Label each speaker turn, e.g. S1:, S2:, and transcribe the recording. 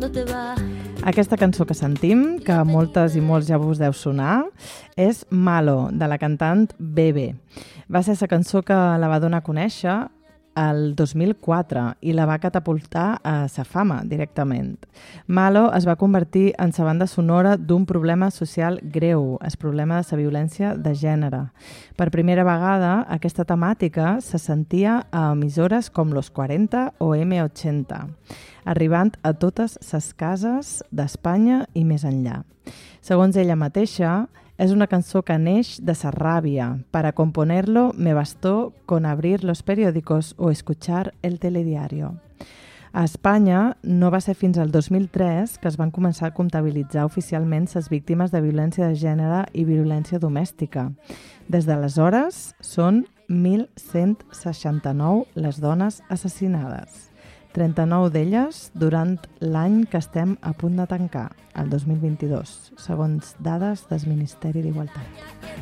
S1: cuando te vas.
S2: Aquesta cançó que sentim, que moltes i molts ja us deu sonar, és Malo, de la cantant Bebe. Va ser la cançó que la va donar a conèixer el 2004 i la va catapultar a sa fama directament. Malo es va convertir en sa banda sonora d'un problema social greu, el problema de la violència de gènere. Per primera vegada, aquesta temàtica se sentia a emissores com Los 40 o M80, arribant a totes les cases d'Espanya i més enllà. Segons ella mateixa, es una cançó que neix de sa ràbia. Para componerlo me bastó con abrir los periódicos o escuchar el telediario. A Espanya no va ser fins al 2003 que es van començar a comptabilitzar oficialment les víctimes de violència de gènere i violència domèstica. Des d'aleshores són 1.169 les dones assassinades. 39 d'elles durant l'any que estem a punt de tancar, el 2022, segons dades del Ministeri d'Igualtat.